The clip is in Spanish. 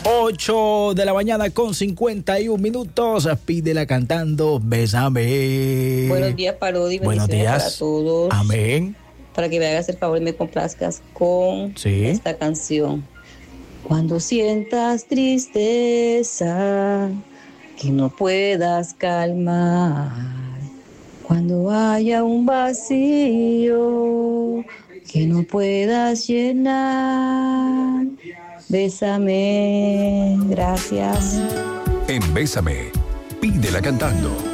8 de la mañana con 51 minutos. Pídela cantando Bésame. Buenos días, Parodi. Buenos días para todos. Amén. Para que me hagas el favor y me complazcas con esta canción. Cuando sientas tristeza que no puedas calmar, cuando haya un vacío que no puedas llenar, bésame. Gracias. En Bésame, pídela cantando.